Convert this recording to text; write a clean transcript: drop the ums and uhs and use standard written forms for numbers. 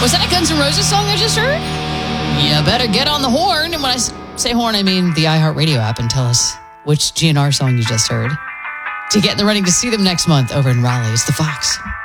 Was that a Guns N' Roses song I just heard? You better get on the horn. And when I say horn, I mean the iHeartRadio app, and tell us which GNR song you just heard to get in the running to see them next month over in Raleigh. It's The Fox.